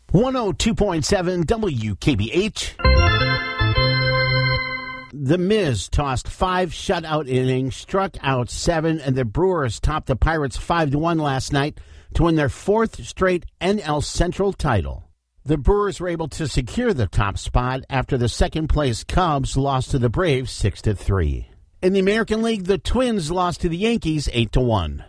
102.7 WKBH. The Miz tossed 5 shutout innings, struck out 7, and the Brewers topped the Pirates 5-1 last night to win their 4th straight NL Central title. The Brewers were able to secure the top spot after the second-place Cubs lost to the Braves 6-3. In the American League, the Twins lost to the Yankees 8-1.